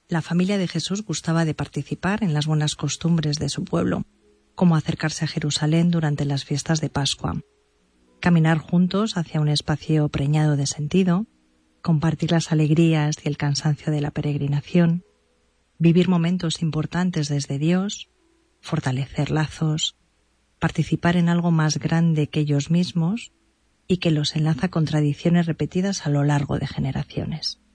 La familia de Jesús gustaba de participar en las buenas costumbres de su pueblo, como acercarse a Jerusalén durante las fiestas de Pascua, caminar juntos hacia un espacio preñado de sentido, compartir las alegrías y el cansancio de la peregrinación, vivir momentos importantes desde Dios, fortalecer lazos, participar en algo más grande que ellos mismos y que los enlaza con tradiciones repetidas a lo largo de generaciones.